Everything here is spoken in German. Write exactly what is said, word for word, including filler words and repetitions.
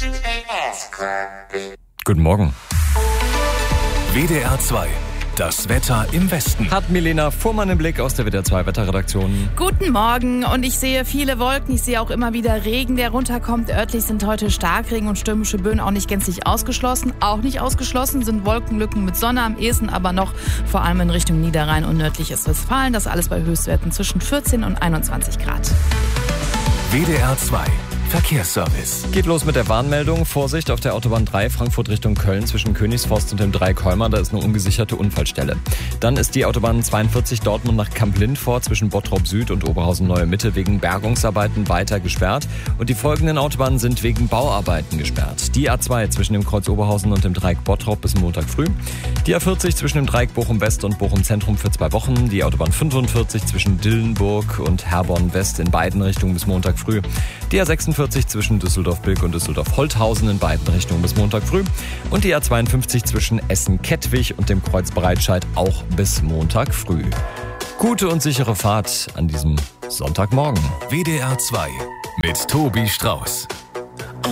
Guten Morgen. W D R zwei. Das Wetter im Westen. Hat Milena Fuhrmann im Blick aus der W D R zwei Wetterredaktion. Guten Morgen, und ich sehe viele Wolken, ich sehe auch immer wieder Regen, der runterkommt. Örtlich sind heute Starkregen und stürmische Böen auch nicht gänzlich ausgeschlossen. Auch nicht ausgeschlossen sind Wolkenlücken mit Sonne, am ehesten aber noch vor allem in Richtung Niederrhein und nördliches Westfalen. Das alles bei Höchstwerten zwischen vierzehn und einundzwanzig Grad. W D R zwei. Verkehrsservice. Geht los mit der Warnmeldung. Vorsicht auf der Autobahn drei Frankfurt Richtung Köln zwischen Königsforst und dem Dreieck Heuma. Da ist eine ungesicherte Unfallstelle. Dann ist die Autobahn zweiundvierzig Dortmund nach Kamp-Lindfort zwischen Bottrop Süd und Oberhausen Neue Mitte wegen Bergungsarbeiten weiter gesperrt. Und die folgenden Autobahnen sind wegen Bauarbeiten gesperrt. Die A zwei zwischen dem Kreuz Oberhausen und dem Dreieck Bottrop bis Montag früh. Die A vierzig zwischen dem Dreieck Bochum West und Bochum Zentrum für zwei Wochen. Die Autobahn fünfundvierzig zwischen Dillenburg und Herborn West in beiden Richtungen bis Montag früh. Die A sechsundvierzig zwischen Düsseldorf-Bilk und Düsseldorf-Holthausen in beiden Richtungen bis Montag früh. Und die A zweiundfünfzig zwischen Essen-Kettwig und dem Kreuz Breitscheid auch bis Montag früh. Gute und sichere Fahrt an diesem Sonntagmorgen. W D R zwei mit Tobi Strauß.